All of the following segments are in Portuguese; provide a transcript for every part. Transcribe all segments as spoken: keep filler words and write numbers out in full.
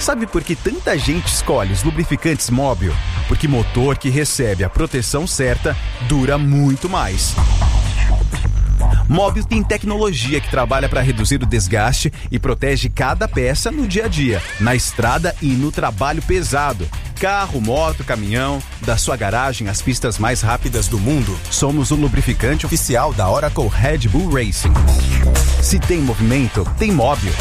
Sabe por que tanta gente escolhe os lubrificantes Móbil? Porque motor que recebe a proteção certa dura muito mais. Móbil tem tecnologia que trabalha para reduzir o desgaste e protege cada peça no dia a dia, na estrada e no trabalho pesado. Carro, moto, caminhão, da sua garagem às pistas mais rápidas do mundo, somos o lubrificante oficial da Oracle Red Bull Racing. Se tem movimento, tem Móbil.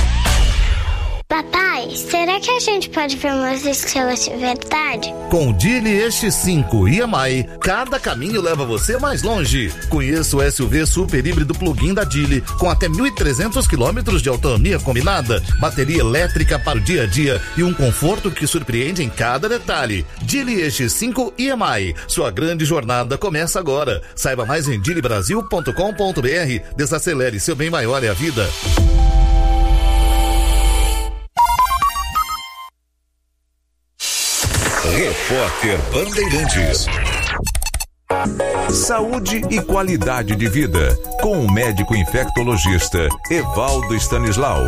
Papai, será que a gente pode ver umas estrelas de verdade? Com o Geely E X cinco e M I, cada caminho leva você mais longe. Conheça o S U V super híbrido plug-in da Geely, com até mil e trezentos quilômetros de autonomia combinada, bateria elétrica para o dia a dia e um conforto que surpreende em cada detalhe. Geely E X cinco e M I, sua grande jornada começa agora. Saiba mais em geely brasil ponto com ponto b r. Desacelere, seu bem maior é a vida. Repórter Bandeirantes. Saúde e qualidade de vida, com o médico infectologista Evaldo Stanislau.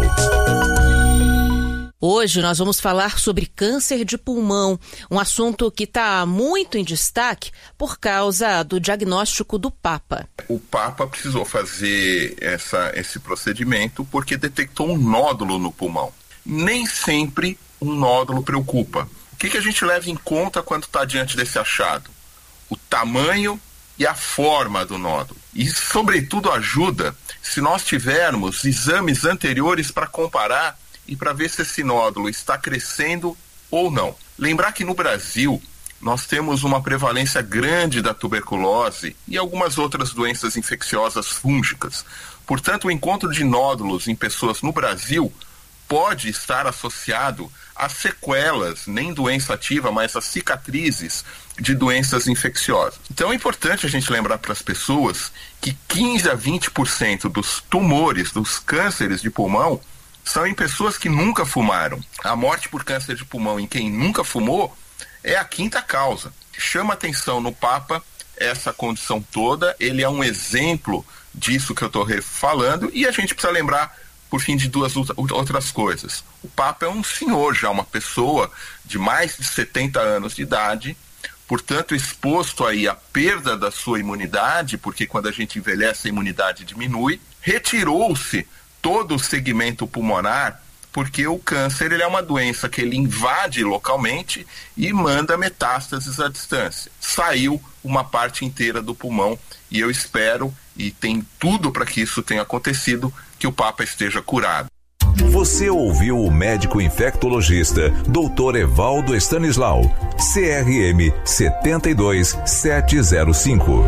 Hoje nós vamos falar sobre câncer de pulmão, um assunto que está muito em destaque por causa do diagnóstico do Papa. O Papa precisou fazer essa, esse procedimento porque detectou um nódulo no pulmão. Nem sempre um nódulo preocupa. O que, que a gente leva em conta quando está diante desse achado? O tamanho e a forma do nódulo. E, sobretudo, ajuda se nós tivermos exames anteriores para comparar e para ver se esse nódulo está crescendo ou não. Lembrar que no Brasil nós temos uma prevalência grande da tuberculose e algumas outras doenças infecciosas fúngicas. Portanto, o encontro de nódulos em pessoas no Brasil pode estar associado a sequelas, nem doença ativa, mas a cicatrizes de doenças infecciosas. Então é importante a gente lembrar para as pessoas que quinze a vinte por cento dos tumores, dos cânceres de pulmão, são em pessoas que nunca fumaram. A morte por câncer de pulmão em quem nunca fumou é a quinta causa. Chama atenção no Papa essa condição toda, ele é um exemplo disso que eu estou falando, e a gente precisa lembrar por fim de duas outras coisas. O Papa é um senhor já, uma pessoa de mais de setenta anos de idade, portanto exposto aí à perda da sua imunidade, porque quando a gente envelhece a imunidade diminui. Retirou-se todo o segmento pulmonar, porque o câncer ele é uma doença que ele invade localmente e manda metástases à distância. Saiu uma parte inteira do pulmão e eu espero, e tem tudo para que isso tenha acontecido, que o Papa esteja curado. Você ouviu o médico infectologista doutor Evaldo Stanislau, C R M sete dois sete zero cinco.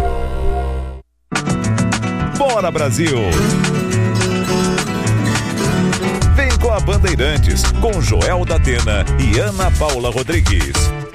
Bora, Brasil! Vem com a Bandeirantes, com Joel da Atena e Ana Paula Rodrigues.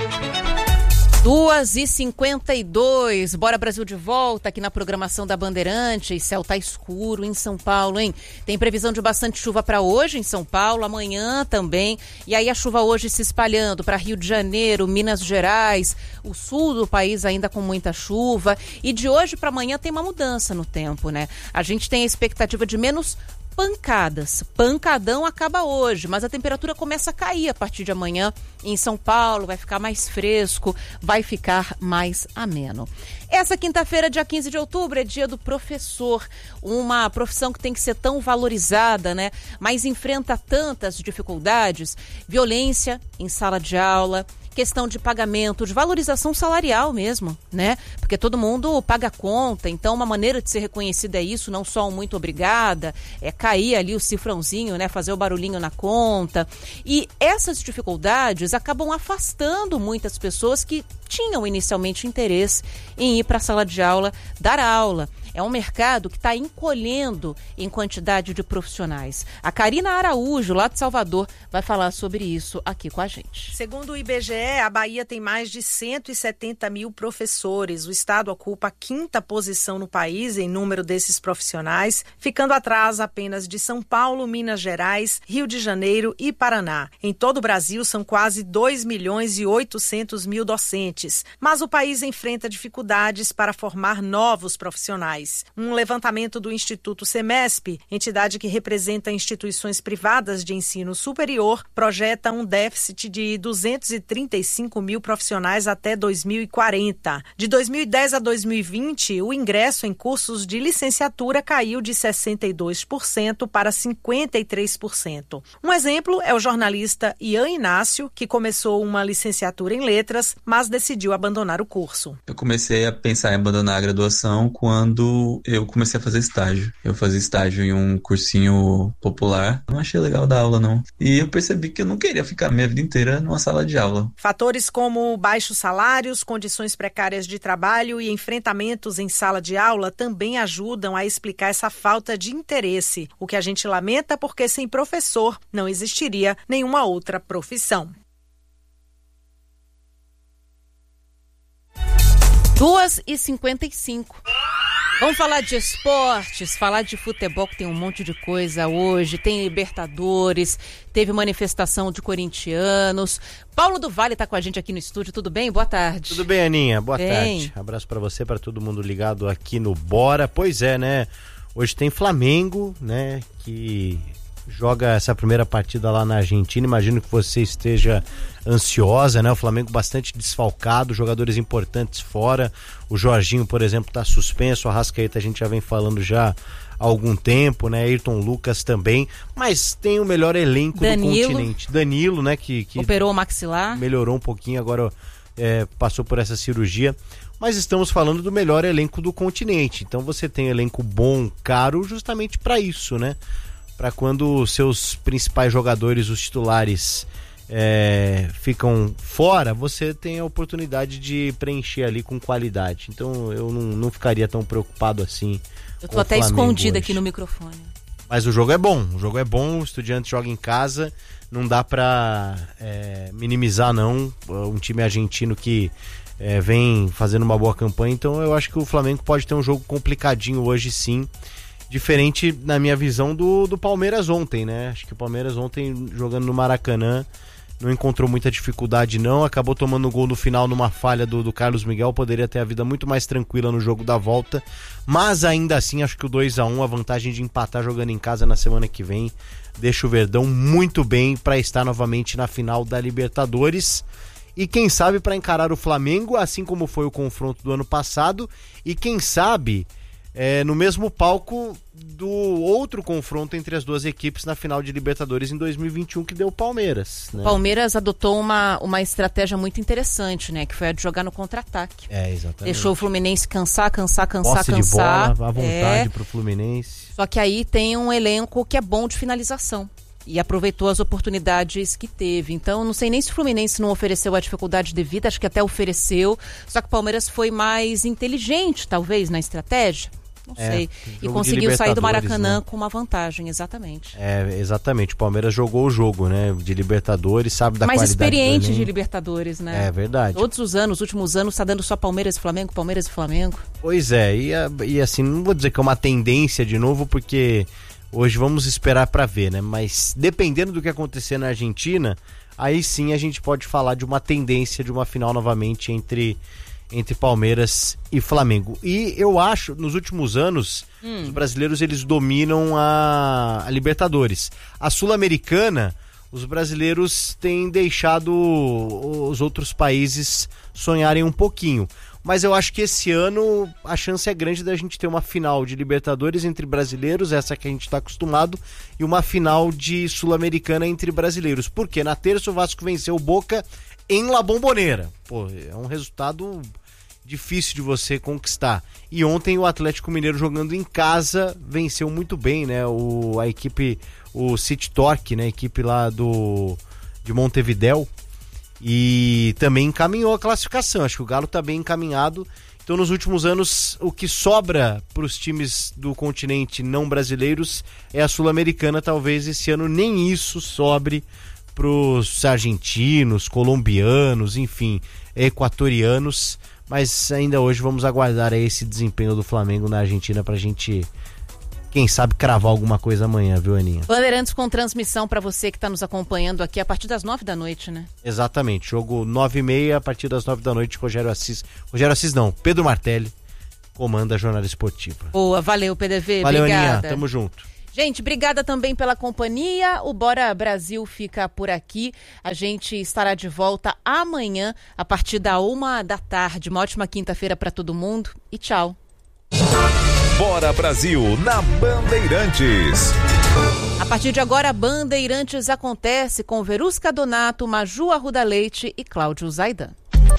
duas e cinquenta e dois, bora Brasil de volta aqui na programação da Bandeirantes. Céu tá escuro em São Paulo, hein? Tem previsão de bastante chuva para hoje em São Paulo, amanhã também. E aí a chuva hoje se espalhando para Rio de Janeiro, Minas Gerais, o sul do país ainda com muita chuva. E de hoje para amanhã tem uma mudança no tempo, né? A gente tem a expectativa de menos pancadas. Pancadão acaba hoje, mas a temperatura começa a cair a partir de amanhã em São Paulo, vai ficar mais fresco, vai ficar mais ameno. Essa quinta-feira, dia quinze de outubro, é dia do professor, uma profissão que tem que ser tão valorizada, né? Mas enfrenta tantas dificuldades, violência em sala de aula, questão de pagamento, de valorização salarial mesmo, né? Porque todo mundo paga conta, então uma maneira de ser reconhecida é isso, não só um muito obrigada, é cair ali o cifrãozinho, né? Fazer o barulhinho na conta. E essas dificuldades acabam afastando muitas pessoas que tinham inicialmente interesse em ir para a sala de aula, dar aula. É um mercado que está encolhendo em quantidade de profissionais. A Karina Araújo, lá de Salvador, vai falar sobre isso aqui com a gente. Segundo o I B G E, a Bahia tem mais de cento e setenta mil professores. O estado ocupa a quinta posição no país em número desses profissionais, ficando atrás apenas de São Paulo, Minas Gerais, Rio de Janeiro e Paraná. Em todo o Brasil, são quase dois milhões e oitocentos mil docentes. Mas o país enfrenta dificuldades para formar novos profissionais. reais. Um levantamento do Instituto Semesp, entidade que representa instituições privadas de ensino superior, projeta um déficit de duzentos e trinta e cinco mil profissionais até dois mil e quarenta. De dois mil e dez a dois mil e vinte, o ingresso em cursos de licenciatura caiu de sessenta e dois por cento para cinquenta e três por cento. Um exemplo é o jornalista Ian Inácio, que começou uma licenciatura em letras, mas decidiu abandonar o curso. Eu comecei a pensar em abandonar a graduação quando eu comecei a fazer estágio. Eu fazia estágio em um cursinho popular. Não achei legal dar aula, não. E eu percebi que eu não queria ficar minha vida inteira numa sala de aula. Fatores como baixos salários, condições precárias de trabalho e enfrentamentos em sala de aula também ajudam a explicar essa falta de interesse, o que a gente lamenta porque sem professor não existiria nenhuma outra profissão. duas e cinquenta e cinco. Vamos falar de esportes, falar de futebol, que tem um monte de coisa hoje. Tem Libertadores, teve manifestação de corintianos. Paulo do Vale está com a gente aqui no estúdio. Tudo bem? Boa tarde. Tudo bem, Aninha? Boa bem. tarde. Abraço para você, para todo mundo ligado aqui no Bora. Pois é, né? Hoje tem Flamengo, né? Que joga essa primeira partida lá na Argentina. Imagino que você esteja ansiosa, né? O Flamengo bastante desfalcado, jogadores importantes fora. O Jorginho, por exemplo, tá suspenso. O Arrascaeta a gente já vem falando já há algum tempo, né? Ayrton Lucas também. Mas tem o melhor elenco Danilo, do continente. Danilo, né? Que, que operou o maxilar. Melhorou um pouquinho, agora é, passou por essa cirurgia. Mas estamos falando do melhor elenco do continente. Então você tem elenco bom, caro, justamente para isso, né? Para quando seus principais jogadores, os titulares, é, ficam fora, você tem a oportunidade de preencher ali com qualidade. Então eu não, não ficaria tão preocupado assim. Eu tô até escondida aqui no microfone. Mas o jogo é bom, o jogo é bom, o Estudiantes joga em casa, não dá para é, minimizar não, um time argentino que é, vem fazendo uma boa campanha, então eu acho que o Flamengo pode ter um jogo complicadinho hoje sim. Diferente, na minha visão, do, do Palmeiras ontem, né? Acho que o Palmeiras ontem, jogando no Maracanã, não encontrou muita dificuldade, não. Acabou tomando um gol no final numa falha do, do Carlos Miguel. Poderia ter a vida muito mais tranquila no jogo da volta. Mas, ainda assim, acho que o dois a um, a vantagem de empatar jogando em casa na semana que vem, deixa o Verdão muito bem para estar novamente na final da Libertadores. E quem sabe para encarar o Flamengo, assim como foi o confronto do ano passado. E quem sabe... É, no mesmo palco do outro confronto entre as duas equipes na final de Libertadores em dois mil e vinte e um, que deu o Palmeiras, né? O Palmeiras adotou uma, uma estratégia muito interessante, né? Que foi a de jogar no contra-ataque. É, exatamente. Deixou o Fluminense cansar, cansar, cansar, Posse cansar. de bola, à vontade é... pro Fluminense. Só que aí tem um elenco que é bom de finalização. E aproveitou as oportunidades que teve. Então, não sei nem se o Fluminense não ofereceu a dificuldade devida, acho que até ofereceu. Só que o Palmeiras foi mais inteligente, talvez, na estratégia. Não é, sei. E conseguiu sair do Maracanã, né, com uma vantagem, exatamente. É, exatamente. O Palmeiras jogou o jogo, né? De Libertadores, sabe da mais qualidade. Mais experiente de Libertadores, né? É verdade. Todos os anos, últimos anos, está dando só Palmeiras e Flamengo, Palmeiras e Flamengo. Pois é, e, e assim, não vou dizer que é uma tendência de novo, porque hoje vamos esperar para ver, né? Mas dependendo do que acontecer na Argentina, aí sim a gente pode falar de uma tendência de uma final novamente entre... entre Palmeiras e Flamengo. E eu acho, nos últimos anos, hum. os brasileiros eles dominam a, a Libertadores. A Sul-Americana, os brasileiros têm deixado os outros países sonharem um pouquinho. Mas eu acho que esse ano a chance é grande da gente ter uma final de Libertadores entre brasileiros, essa que a gente está acostumado, e uma final de Sul-Americana entre brasileiros. Porque na terça o Vasco venceu o Boca em La Bombonera. Pô, é um resultado difícil de você conquistar. E ontem o Atlético Mineiro, jogando em casa, venceu muito bem, né? O, a equipe, o City Torque, né? A equipe lá do, de Montevidéu. E também encaminhou a classificação. Acho que o Galo tá bem encaminhado. Então, nos últimos anos, o que sobra para os times do continente não brasileiros é a Sul-Americana. Talvez esse ano nem isso sobre para os argentinos, colombianos, enfim, equatorianos, mas ainda hoje vamos aguardar aí esse desempenho do Flamengo na Argentina pra gente, quem sabe, cravar alguma coisa amanhã, viu, Aninha? Bandeirantes com transmissão para você que está nos acompanhando aqui a partir das nove da noite, né? Exatamente, jogo nove e meia, a partir das nove da noite, Rogério Assis, Rogério Assis não, Pedro Martelli, comanda a jornada esportiva. Boa, valeu, P D V, valeu, obrigada. Aninha, tamo junto. Gente, obrigada também pela companhia. O Bora Brasil fica por aqui. A gente estará de volta amanhã, a partir da uma da tarde. Uma ótima quinta-feira para todo mundo e tchau. Bora Brasil na Bandeirantes. A partir de agora, Bandeirantes acontece com Verusca Donato, Maju Arruda Leite e Cláudio Zaidan.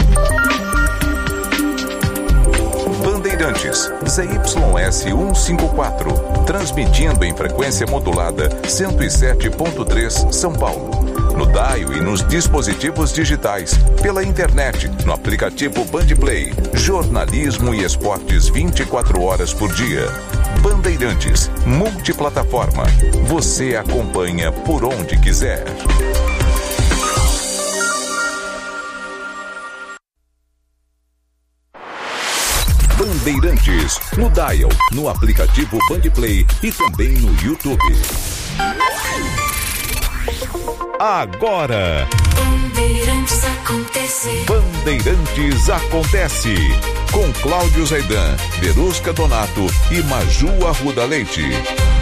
Bandeirantes, Z Y S cento e cinquenta e quatro, transmitindo em frequência modulada cento e sete ponto três São Paulo. No dial e nos dispositivos digitais, pela internet, no aplicativo Bandplay, jornalismo e esportes vinte e quatro horas por dia. Bandeirantes, multiplataforma. Você acompanha por onde quiser. Bandeirantes, no dial, no aplicativo Bandplay e também no YouTube. Agora, Bandeirantes acontece. Bandeirantes acontece. Com Cláudio Zaidan, Verusca Donato e Maju Arruda Leite.